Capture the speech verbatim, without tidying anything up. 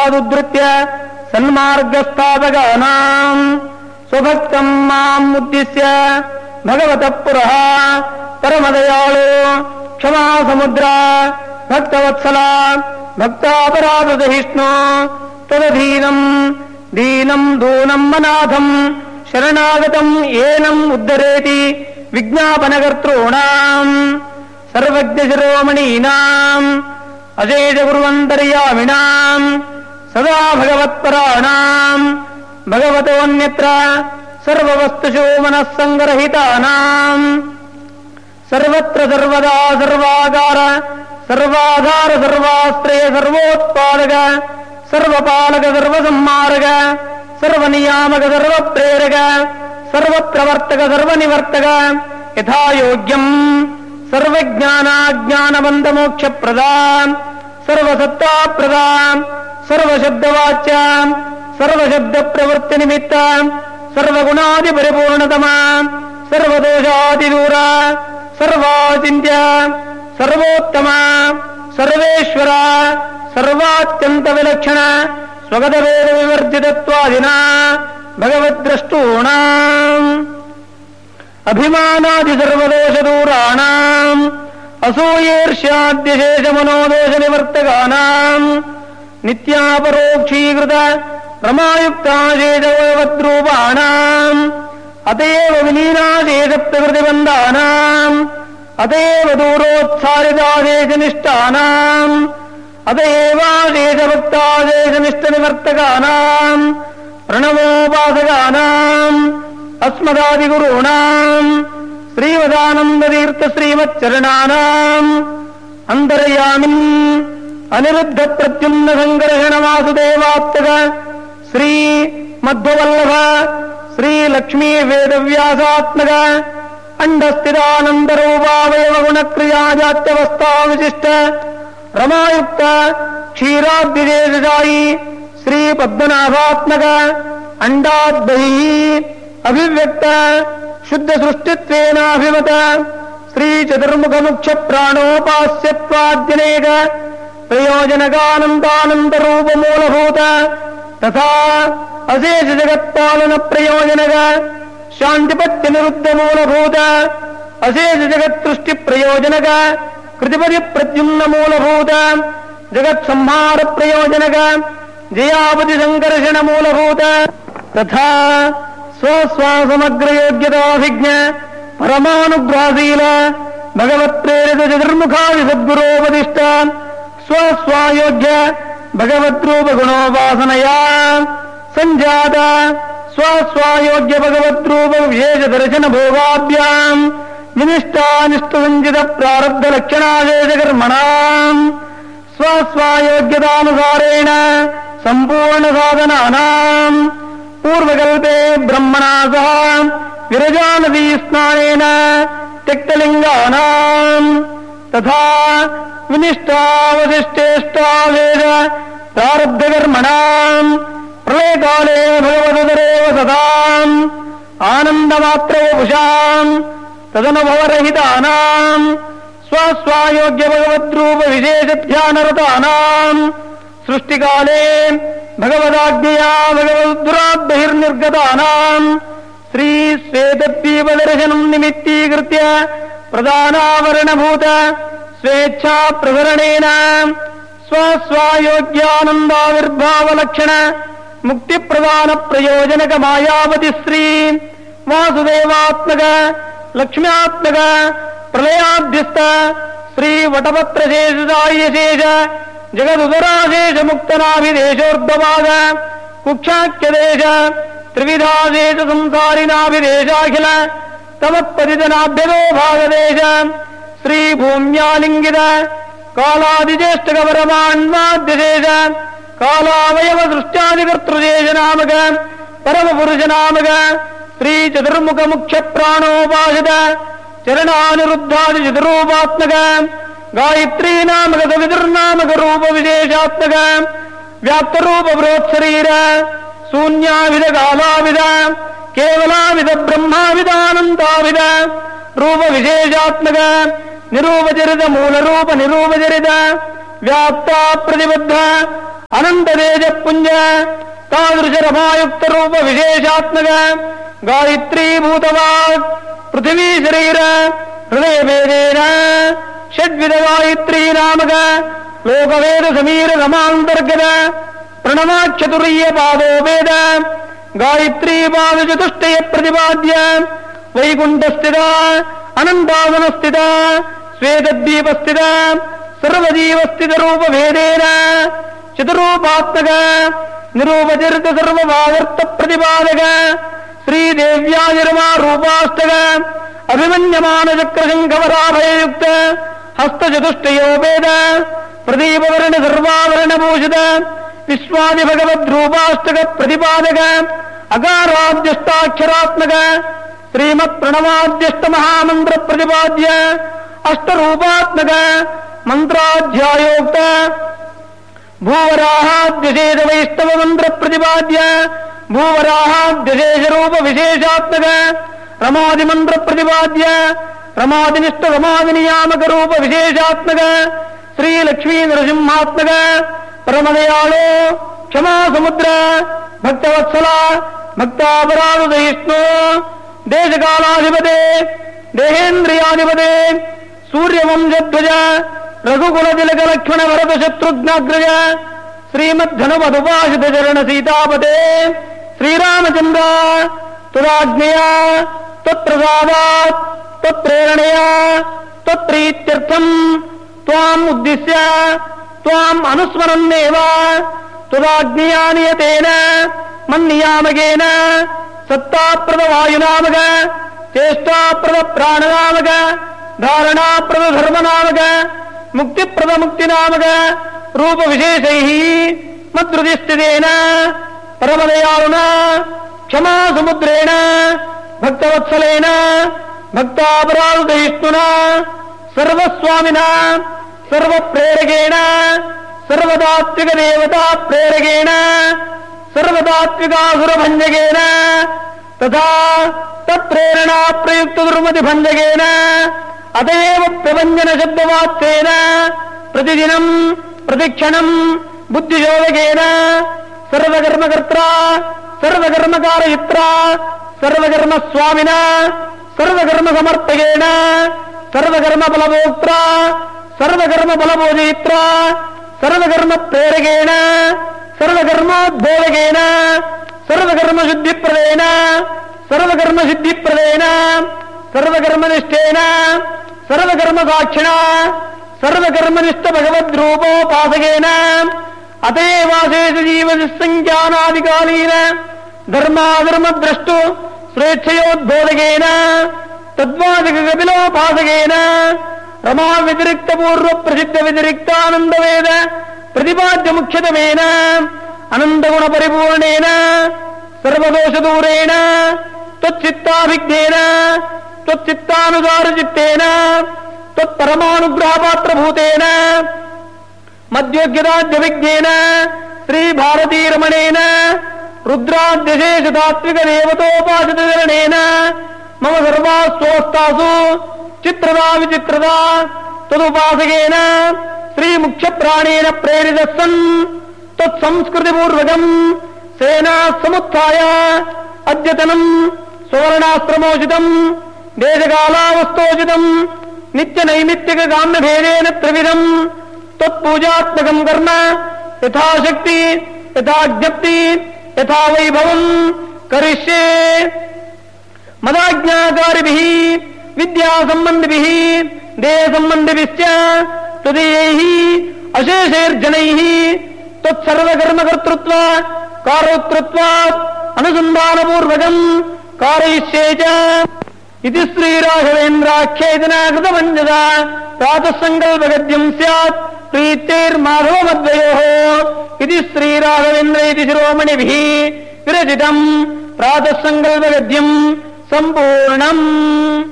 ಪಾದಾದುದ್ಧೃತ್ಯ ಸನ್ಮಾರ್ಗಸ್ಥಾಪಕಾನಾಂ ಸ್ವಭಕ್ತಂ ಮಾಂ ಉದ್ದಿಶ್ಯ ಭಗವತಃ ಪುರಃ ಪರಮದಯಾಳು ಕ್ಷಮಾ ಸಮುದ್ರ ಭಕ್ತವತ್ಸಲ ಭಕ್ತಾಪರಾಧಸಹಿಷ್ಣು ತದಧೀನಂ ದೀನಂ ದೂನಂ ಅನಾಥಂ ಶರಣಾಗತಂ ಏನಂ ಉದ್ಧರೇತಿ ವಿಜ್ಞಾಪನಕರ್ತॄಣಾಂ ಸರ್ವಜ್ಞ ಶಿರೋಮಣೀನಾಂ ಅಶೇಷ ಗುರುವಂತರ್ಯಾಮಿಣಾಂ ಸದಾ ಭಗವತ್ಪರಾಣಾಂ ಭಗವತೋನ್ಯತ್ರ ಸರ್ವವಸ್ತುಷು ಮನಸ್ಸಂಗರಹಿತಾನಾಂ ಸರ್ವತ್ರ ಸರ್ವದಾ ಸರ್ವಾಗಾರ ಸರ್ವಾಧಾರ ಸರ್ವಾಶ್ರಯ ಸರ್ವೋತ್ಪಾದಕ ಸರ್ವಪಾಲಕ ಸರ್ವಸಂಹಾರಕ ಸರ್ವನಿಯಾಮಕ ಸರ್ವಪ್ರೇರಕ ಸರ್ವಪ್ರವರ್ತಕ ಸರ್ವನಿವರ್ತಕ ಯಥಾಯೋಗ್ಯಂ ಸರ್ವಜ್ಞಾನಾಜ್ಞಾನಬಂಧಮೋಕ್ಷಪ್ರದಾಂ ಸರ್ವಸತ್ತಾಪ್ರದಾಂ ಸರ್ವಶಬ್ದವಾಚ್ಯ ಸರ್ವಶಬ್ದಪ್ರವೃತ್ತಿನಿಮಿತ್ತ ಸರ್ವಗುಣಾದಿಪರಿಪೂರ್ಣತಮ ಸರ್ವದೋಷಾದಿದೂರ ಸರ್ವಾಚಿಂತ್ಯ ಸರ್ವೋತ್ತಮ ಸರ್ವೇಶ್ವರ ಸರ್ವಾತ್ಯಂತ ವಿಲಕ್ಷಣ ಸ್ವಗತ ವೇದ ವಿವರ್ಜಿತತ್ವಾದಿನ ಭಗವದ್ದ್ರಷ್ಟೂಣಾಂ ಅಭಿಮಾನಾದಿ ಸರ್ವದೋಷದೂರಾಣಾಂ ಅಸೂಯೇರ್ಷ್ಯಾದ್ಯಶೇಷ ಮನೋದೋಷ ನಿವರ್ತಕಾನಾಂ ನಿತ್ಯಾಪರೋಕ್ಷೀಕೃತ ರಮಾಯುಕ್ತಾಶೇಷವದ್ರೂಪಾಣಾಂ ಅತಯೇವ ವಿಲೀನಾಶೇಷ ಪ್ರಕೃತಿಬಂಧಾನಾಂ ಅತಯೇವ ದೂರೋತ್ಸಾರಿತಾಶೇಷನಿಷ್ಠಾನಾಂ ಅತಯೇವಾಶೇಷಭಕ್ತಾಶೇಷನಿಷ್ಠನಿವರ್ತಕಾನಾಂ ಪ್ರಣವೋಪಾಸಕಾನಾಂ ಅಸ್ಮದಾದಿಗುರುಣಾಂ ಶ್ರೀವದಾನಂದತೀರ್ಥ ಶ್ರೀಮಚ್ಚರಣಾನಾಂ ಅಂತರ್ಯಾಮಿನ್ ಅನಿರುದ್ಧ ಪ್ರದ್ಯುಮ್ನ ಸಂಕರ್ಷಣ ವಾಸುದೇವಾತ್ಮಕ ಶ್ರೀ ಮಧ್ವವಲ್ಲಭ ಶ್ರೀ ಲಕ್ಷ್ಮೀ ವೇದವ್ಯಾಸಾತ್ಮಕ ಅಂಡಸ್ಥಿತಾನಂದರೂಪಾವಯವ ಗುಣಕ್ರಿಯಾಜಾತ್ಯವಸ್ಥಾ ವಿಶಿಷ್ಟ ರಮಾಯುಕ್ತ ಕ್ಷೀರಾದ್ವಿಜೇಶಾಯಿ ಶ್ರೀ ಪದ್ಮನಾಭಾತ್ಮಕ ಅಂಡಾದ್ಬಹಿ ಅಭಿವ್ಯಕ್ತ ಶುದ್ಧ ಸೃಷ್ಟಿತ್ವೇನಾಭಿಮತ ಶ್ರೀ ಚತುರ್ಮುಖ ಮುಖ್ಯ ಪ್ರಾಣೋಪಾಸ್ಯತ್ವಾದ್ಯನೇಕ ಪ್ರಯೋಜನಕಾನಂದಾನಂದ ರೂಪ ಮೂಲಭೂತ ತಥಾ ಅಶೇಷ ಜಗತ್ಪಾಲನ ಪ್ರಯೋಜನಕ ಶಾಂತಿಪತ್ಯ ನಿರುದ್ಧ ಮೂಲಭೂತ ಅಶೇಷ ಜಗತ್ಸೃಷ್ಟಿ ಪ್ರಯೋಜನಕ ಕೃತಿಪದಿ ಪ್ರದ್ಯುಮ್ನ ಮೂಲಭೂತ ಜಗತ್ ಸಂಹಾರ ಪ್ರಯೋಜನಕ ಜಯಾಪತಿ ಸಂಕರ್ಷಣ ಮೂಲಭೂತ ತಥಾ ಸ್ವಸ್ವಾಸಮಗ್ರ ಯೋಗ್ಯತಾಭಿಜ್ಞ ಪರಮಾನುಗ್ರಹಶೀಲ ಭಗವತ್ಪ್ರೇರಿತ ಚತುರ್ಮುಖಾದಿ ಸದ್ಗುರೋಪದಿಷ್ಟ ಸ್ವಸ್ವಾಯೋಗ್ಯ ಭಗವದ್ರೂಪ ಗುಣೋಪಾಸನಯ ಸಂಜಾತ ಸ್ವಸ್ವಾಯೋಗ್ಯ ಭಗವದ್ರೂಪ ವಿಶೇಷ ದರ್ಶನ ಭೋಗಾಭ್ಯಾಂ ವಿನಿಷ್ಟಾನಿಷ್ಠ ಸಂಚಿತ ಪ್ರಾರಬ್ಧ ಲಕ್ಷಣಾಶೇಷ ಕರ್ಮಣಾಂ ಸ್ವಸ್ವಾಯೋಗ್ಯತಾನುಸಾರೇಣ ಸಂಪೂರ್ಣ ಸಾಧನಾನಾಂ ಪೂರ್ವಕಲ್ಪೆ ಬ್ರಹ್ಮಣಾ ಸಹ ವಿರಜಾ ನದೀ ಸ್ನಾನೇನ ತ್ಯಕ್ತಲಿಂಗಾನಾಂ ತಥಾ ವಿನಿಷ್ಟಾವಶಿಷ್ಟೇಷ್ಟಾವೇಶ ಪ್ರಾರಬ್ಧಕರ್ಮಣಾಂ ಪ್ರಳಯಕಾಲೇ ಭಗವದರೇವ ಸದಾಂ ಆನಂದಮಾತ್ರವಪುಷಾಂ ತದನುಭವರಹಿತಾನಾಂ ಸ್ವಸ್ವಾಯೋಗ್ಯ ಭಗವದ್ರೂಪ ವಿಶೇಷ ಧ್ಯಾನರತಾನಾಂ ಸೃಷ್ಟಿಕಾಲೇ ಭಗವದಾಜ್ಞೆಯ ಭಗವದ್ದುರಾದ್ಬಹಿರ್ನಿರ್ಗತಾನಾಂ ಶ್ರೀ ಶ್ವೇತದ್ವೀಪದರ್ಶನಂ ನಿಮಿತ್ತೀಕೃತ್ಯ ಪ್ರಧಾನಾವರಣಭೂತ ಸ್ವೇಚ್ಛಾ ಪ್ರಸರಣೇನ ಸ್ವಸ್ವಾಯೋಗ್ಯಾನಂದಾವಿರ್ಭಾವಲಕ್ಷಣ ಮುಕ್ತಿ ಪ್ರದಾನ ಪ್ರಯೋಜನಕ ಮಾಯಾವತಿ ಶ್ರೀ ವಾಸುದೇವಾತ್ಮಕ ಲಕ್ಷ್ಮ್ಯಾತ್ಮಕ ಪ್ರಳಯಾಧ್ಯಸ್ಥ ಶ್ರೀ ವಟಪತ್ರಶೇಷಾಯಶೇಷ ಜಗದುದರಾಶೇಷ ಮುಕ್ತನಾಭಿದೇಶೋರ್ಧವಾದ ಕುಕ್ಷಾಖ್ಯದೇಶ ತ್ರಿವಿಧಾದೇಶ ಸಂಸಾರಿನಾಭಿದೇಶಾಖಿಲ ತಮತ್ಪದಿತನಾಭ್ಯದೋ ಭಾಗದೇಶ ಶ್ರೀ ಭೂಮ್ಯಾಲಿಂಗಿತ ಕಾಲಾದಿಜ್ಯೇಷ್ಠಗವರಮಾನ್ವಾದ್ಯಶೇಷ ಕಾಲಾವಯವ ಸೃಷ್ಟ್ಯಾದಿಕರ್ತೃಶೇಷ ನಾಮಕ ಪರಮಪುರುಷ ನಾಮಕ ಶ್ರೀ ಚತುರ್ಮುಖ ಮುಖ್ಯ ಪ್ರಾಣೋಪಾಸಿತ ಚರಣಾನಿರುದ್ಧಾದಿ ಚತುರೂಪಾತ್ಮಕ ಗಾಯತ್ರೀ ನಾಮಕ ಸವಿದುರ್ನಾಮಕ ರೂಪ ವಿಶೇಷಾತ್ಮಕ ವ್ಯಾಪ್ತರೂಪ ಬೃಹತ್ಶರೀರ ಶೂನ್ಯಾವಿಧ ಕಾಲಾವಿಧ ಕೇವಲಾವಿಧ ಬ್ರಹ್ಮಾವಿಧಾನಂತಾವಿಧ ರೂಪ ವಿಶೇಷಾತ್ಮಕ ನಿರೂಪಚರಿತ ಮೂಲರೂಪ ನಿರೂಪಚರಿತ ವ್ಯಾಪ್ತ ಪ್ರತಿಬದ್ಧ ಅನಂತದೇಜ ಪುಂಜ ತಾದೃಶ ರಮಾಯುಕ್ತ ರೂಪ ವಿಶೇಷಾತ್ಮಕ ಗಾಯತ್ರೀಭೂತವಾಗ್ ಪೃಥಿವೀ ಶರೀರ ಹೃದಯ ಭೇದೇನ ಷಡ್ವಿಧ ಗಾಯತ್ರೀ ನಾಮಕ ಲೋಕವೇದ ಸಮೀರ ರಮಾಂತರ್ಗತ ಪ್ರಣವಾಕ್ಷತುರ್ಯ ಪಾದೋ ವೇದ ಗಾಯತ್ರೀ ಪಾದ ಚತುಷ್ಟಯ ಪ್ರತಿಪಾದ್ಯ ವೈಕುಂಠಸ್ಥಿತ ಅನಂತಾವನಸ್ಥಿತ ಶ್ವೇತದ್ವೀಪಸ್ಥಿತ ಸರ್ವಜೀವಸ್ಥಿತ ರೂಪ ಭೇದೇನ ಚತುರೂಪಾತ್ಮಕ ನಿರೂಪಚರಿತ ಸರ್ವಭಾವರ್ಥ ಪ್ರತಿಪಾದಕ ಶ್ರೀದೇವ್ಯಾನಿರ್ಮಾ ರೂಪಾಷ್ಟಕ ಅಭಿಮನ್ಯಮಾನ ಚಕ್ರಶಂಖವರಾಭಯಯುಕ್ತ ಹಸ್ತಚತುಷ್ಟಯೋ ವೇದ ಪ್ರದೀಪವರ್ಣ ಸರ್ವಾವರಣಭೂಷಿತ ವಿಶ್ವಾದಿ ಭಗವದ್ರೂಪಾಷ್ಟಕ ಪ್ರತಿಪಾದಕ ಅಕಾರಾದ್ಯಷ್ಟಾಕ್ಷರಾತ್ಮಕ ಶ್ರೀಮತ್ ಪ್ರಣವಾದ್ಯಷ್ಟ ಮಹಾಮಂತ್ರ ಪ್ರತಿಪಾದ್ಯ ಅಷ್ಟರೂಪಾತ್ಮಕ ಮಂತ್ರಾಧ್ಯಾಯೋಕ್ತ ಭೂವರಾಹಾದ್ಯಶೇಷ ವೈಷ್ಣವ ಮಂತ್ರ ಪ್ರತಿಪಾದ್ಯ ಭೂವರಾಹಾದ್ಯಶೇಷ ರೂಪ ವಿಶೇಷಾತ್ಮಕ ರಮಾದಿ ಮಂತ್ರ ಪ್ರತಿಪಾದ್ಯ ರಮಾದಿನಿಷ್ಠ ರಮಾದಿ ನಿಯಾಮಕ ರೂಪ ವಿಶೇಷಾತ್ಮಕ ಶ್ರೀ ಲಕ್ಷ್ಮೀ ನರಸಿಂಹಾತ್ಮಕ ಪರಮದಯಾಳು ಕ್ಷಮಾ ಸಮುದ್ರ ಭಕ್ತವತ್ಸಲ ಭಕ್ತಾಪರಾಧ ಸಹಿಷ್ಣು ದೇಶಕಾಲಾಧಿಪತೆ ದೇಹೇಂದ್ರಿಯಾಧಿಪತೆ ಸೂರ್ಯವಂಶಧ್ವಜ ರಘುಕುಲ ತಿಲಕ ಲಕ್ಷ್ಮಣ ಭರತ ಶತ್ರುಘ್ನಾಗ್ರಜ ಶ್ರೀಮದ್ಧನುಮಧುಪಾಶಿತ ಚರಣ ಸೀತಾಪತೆ ಶ್ರೀರಾಮಚಂದ್ರ ತುರಾಜ್ಞೆಯ ತತ್ಪ್ರಸಾದಾತ್ ತತ್ಪ್ರೇರಣೆಯ ತತ್ಪ್ರೀತ್ಯರ್ಥಂ ತ್ವಾಂ ಉದ್ದಿಶ್ಯ ತ್ವಾಂ ಅನುಸ್ಮರನ್ನೇವ ತುರಾಜ್ಞೆಯ ನಿಯತೇನ ಮನ್ನಿಯಾಮಕೇನ ಸತ್ತಾಪ್ರದ ವಾಯುನಾಮಕ ಚೇಷ್ಟಾಪ್ರದ ಪ್ರಾಣನಾಮಕ ಧಾರಣಾಪ್ರದ ಧರ್ಮನಾಮಕ ಮುಕ್ತಿಪ್ರದ ಮುಕ್ತಿನಾಮಕ ರೂಪ ವಿಶೇಷೈ ಮದ್ರುದಿಷ್ಠಿತೇನ ಪರಮದಯಾಳುನ ಕ್ಷಮಾ ಸಮುದ್ರೇಣ ಭಕ್ತವತ್ಸಲೇನ ಭಕ್ತಾಪರಾಧ ಸಹಿಷ್ಣುನ ಸರ್ವಸ್ವಾಮಿನ ಸರ್ವಪ್ರೇರಕೇಣ ಸರ್ವತಾತ್ವಿಕ ದೇವತಾ ಪ್ರೇರಕೇಣ ಸರ್ವತಾತ್ವಿಕಾಸುರಭಂಜಕೇನ ತಥಾ ತತ್ಪ್ರೇರಣಾ ಪ್ರಯುಕ್ತ ದುರ್ಮತಿ ಭಂಜಕೇನ ಅತಯೇವ ಪ್ರಭಂಜನ ಶಬ್ದವಾಚ್ಯೇನ ಪ್ರತಿದಿನಂ ಪ್ರತಿಕ್ಷಣಂ ಬುದ್ಧಿಶೋಧಕೇನ ಸರ್ವಕರ್ಮಕರ್ತ್ರ ಸರ್ವಕರ್ಮಕಾರಯಿತ್ರ ಸರ್ವಕರ್ಮ ಸ್ವಾಮಿನ ಸರ್ವಕರ್ಮ ಸಮರ್ಥಕೇನ ಸರ್ವಕರ್ಮ ಫಲಭೋಕ್ತ್ರ ಸರ್ವಕರ್ಮ ಫಲಭೋಜಯಿತ್ರ ಸರ್ವಕರ್ಮ ಪ್ರೇರಕೇನ ಸರ್ವಕರ್ಮೋದ್ಬೋಧಕೇನ ಸರ್ವಕರ್ಮ ಶುದ್ಧಿಪ್ರದೇನ ಸರ್ವಕರ್ಮ ಸಿದ್ಧಿಪ್ರದೇನ ಸರ್ವಕರ್ಮನಿಷ್ಠೇನ ಸರ್ವಕರ್ಮ ಸಾಕ್ಷಿಣ ಸರ್ವಕರ್ಮನಿಷ್ಠ ಭಗವದ್ರೂಪೋಪಾಸಕೇನ ಅತೇವಾಶೇಷ ಜೀವಸಂಖ್ಯಾನಾದಿಕಾಲೀನ ಧರ್ಮಾಧರ್ಮದ್ರಷ್ಟು ಸ್ವೇಚ್ಛಯೋದ್ಬೋಧಕೇನ ತದ್ವಾದಿಕ ಕಪಿಲೋಪಾಸಕೇನ ರಮಾ ವ್ಯತಿರಿಕ್ತ ಪೂರ್ವ ಪ್ರಸಿದ್ಧ ವ್ಯತಿರಿಕ್ತಾನಂದ ವೇದ ಪ್ರತಿಪಾದ್ಯ ಮುಖ್ಯತಮೇನ ಅನಂತಗುಣ ಪರಿಪೂರ್ಣೇನ ಸರ್ವದೋಷ ದೂರೇಣ ತ್ವಚ್ಚಿತ್ತಾಭಿಜ್ಞೇನ ತ್ವಚ್ಚಿತ್ತಾನುಸಾರ ಚಿತ್ತೇನ ತ್ವತ್ಪರಮಾನುಗ್ರಹ ಪಾತ್ರಭೂತೇನ ಮಧ್ಯೋಗ್ಯದಾದ್ಯವಿಜ್ಞೇನ ಶ್ರೀ ಭಾರತೀರಮಣೇನ ರುದ್ರಾದ್ಯಶೇಷ ತಾತ್ವಿಕ ದೇವತೋಪಾಸಿತ ಚರಣೇನ ಮಮ ಸರ್ವಾಸ್ವಸ್ಥಾಸು ಚಿತ್ರದ ವಿಚಿತ್ರದ ತದುಪಾಸಕೇನ ಶ್ರೀ ಮುಖ್ಯ ಪ್ರಾಣೇನ ಪ್ರೇರಿತ ಸನ್ ತತ್ಸಂಸ್ಕೃತಿಪೂರ್ವಕಂ ಸೇನಾ ಸಮುತ್ಥಾಯ ಅದ್ಯತನಂ ಸುವರ್ಣಾಸ್ತ್ರಮೋಚಿತಂ ದೇಶಕಾಲಾವಸ್ತೋಚಿತಂ ನಿತ್ಯ ನೈಮಿತ್ತಿಕ ಕಾಮ್ಯ ಭೇದೇನ ತ್ರಿವಿಧಂ ತತ್ಪೂಜಾತ್ಮಕಂ ಕರ್ಮ ಯಥಾಶಕ್ತಿ ಯಥಾಜ್ಞಪ್ತಿ ಯಥಾ ವೈಭವಂ ಕರಿಷ್ಯೆ ಮದಾಜ್ಞಾಕಾರಿಭಿಃ ವಿದ್ಯಾ ಸಂಬಂಧಿಭಿಃ ದೇಹ ಸಂಬಂಧಿಭಿಶ್ಚ ತದೀಯೈಃ ಅಶೇಷೈರ್ಜನೈಃ ತತ್ಸರ್ವಕರ್ಮಕರ್ತೃತ್ವ ಕಾರೋಕ್ತೃತ್ವಾತ್ ಅನುಸಂಧಾನಪೂರ್ವಕಂ कारयिष्ये च इति श्रीराघवेन्द्राख्येतना कृतमञ्जस प्रातः सङ्कल्पगद्यं स्यात् प्रीत्यैर्माधवमद्वयोः इति श्रीराघवेन्द्र इति शिरोमणिभिः विरचितम् प्रातः सङ्कल्पगद्यं सम्पूर्णम्।